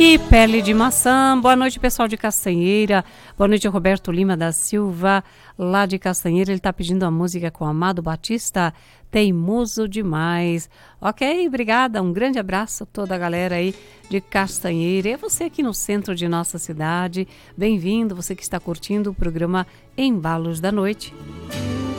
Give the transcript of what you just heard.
E pele de maçã, boa noite pessoal de Castanheira, boa noite Roberto Lima da Silva, lá de Castanheira, ele está pedindo a música com Amado Batista, Teimoso Demais. Ok, obrigada, um grande abraço a toda a galera aí de Castanheira, e você aqui no centro de nossa cidade, bem-vindo, você que está curtindo o programa Embalos da Noite.